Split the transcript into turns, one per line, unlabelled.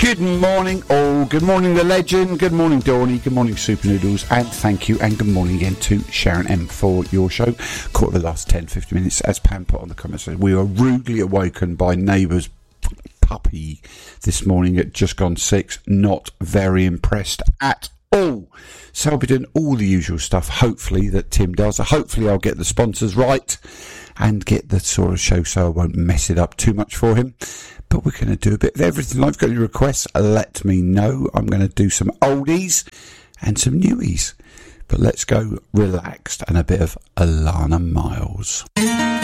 Good morning, all. Good morning, the legend. Good morning, Dawny. Good morning, Super Noodles. And thank you. And good morning again to Sharon M for your show. Caught the last 10-15 minutes, as Pam put on the comments. We were rudely awoken by neighbours' puppy this morning at just gone 6. Not very impressed at all. So I'll be doing all the usual stuff, hopefully, that Tim does. Hopefully I'll get the sponsors right and get the sort of show so I won't mess it up too much for him. But we're going to do a bit of everything. I've got any requests, let me know. I'm going to do some oldies and some newies. But let's go relaxed and a bit of Alana Miles.